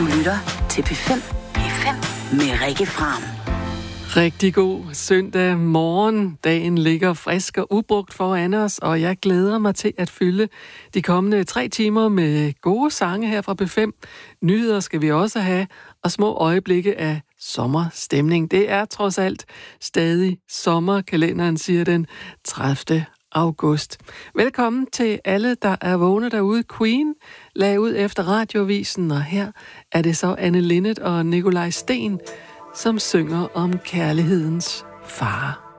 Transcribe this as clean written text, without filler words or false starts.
Du lytter til P5 med Rikke Fram. Rigtig god søndag morgen. Dagen ligger frisk og ubrugt foran os, og jeg glæder mig til at fylde de kommende 3 timer med gode sange her fra P5. Nyheder skal vi også have, og små øjeblikke af sommerstemning. Det er trods alt stadig sommerkalenderen, siger den 30. august. Velkommen til alle, der er vågne derude. Queen lagde ud efter radioavisen, og her er det så Anne Linnet og Nikolaj Sten, som synger om kærlighedens fare.